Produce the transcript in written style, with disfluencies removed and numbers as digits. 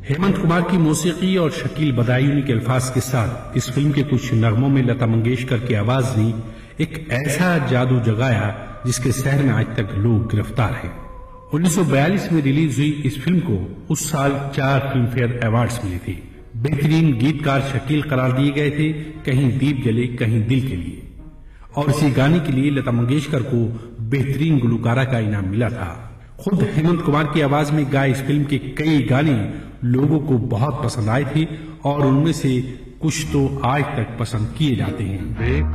हेमंत कुमार की मौसीकी और शकील बदायूनी के अल्फाज के साथ इस फिल्म के कुछ नगमों में लता मंगेशकर की आवाज ने एक ऐसा जादू जगाया जिसके शहर में आज तक लोग गिरफ्तार हैं। 1942 में रिलीज हुई इस फिल्म को उस साल 4 फिल्म फेयर अवार्ड्स मिले थे। बेहतरीन गीतकार शकील करार दिए गए थे, कहीं दीप जले कहीं दिल के लिए। और इसी गाने के लिए लता मंगेशकर को बेहतरीन गुलकारा का इनाम मिला था। खुद हेमंत कुमार की आवाज में गाए इस फिल्म के कई गाने लोगों को बहुत पसंद आए थे और उनमें से कुछ तो आज तक पसंद किए जाते हैं।